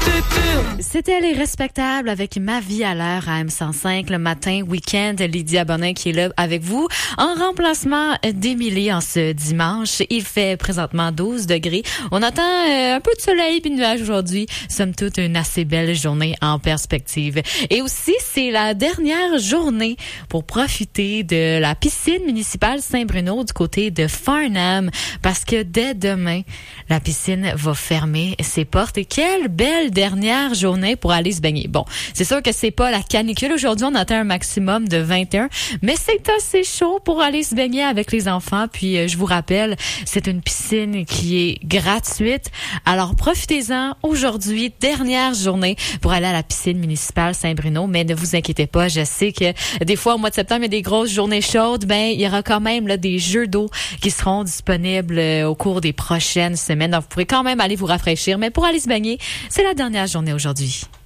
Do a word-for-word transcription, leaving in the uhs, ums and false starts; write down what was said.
C'était Les Respectables avec Ma vie à l'heure à M cent cinq le matin, week-end. Lydia Bonin qui est là avec vous en remplacement d'Émilie en ce dimanche. Il fait présentement douze degrés. On attend euh, un peu de soleil puis de nuages aujourd'hui. Somme toute, une assez belle journée en perspective. Et aussi, c'est la dernière journée pour profiter de la piscine municipale Saint-Bruno du côté de Farnham parce que dès demain, la piscine va fermer ses portes. Et quelle belle dernière journée pour aller se baigner. Bon, c'est sûr que c'est pas la canicule. Aujourd'hui, on atteint un maximum de vingt et un, mais c'est assez chaud pour aller se baigner avec les enfants. Puis, euh, je vous rappelle, c'est une piscine qui est gratuite. Alors, profitez-en aujourd'hui, dernière journée pour aller à la piscine municipale Saint-Bruno. Mais ne vous inquiétez pas, je sais que des fois, au mois de septembre, il y a des grosses journées chaudes. Ben, il y aura quand même là des jeux d'eau qui seront disponibles euh, au cours des prochaines semaines. Donc, vous pourrez quand même aller vous rafraîchir. Mais pour aller se baigner, c'est la dernière journée aujourd'hui.